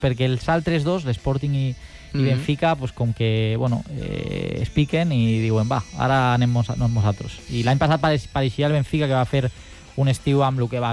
perquè els altres dos, l'Sporting i Benfica, pues, com que es piquen i diuen, va, ara anem nosaltres. I l'any passat pareixia el Benfica que va fer un estiu amb el que va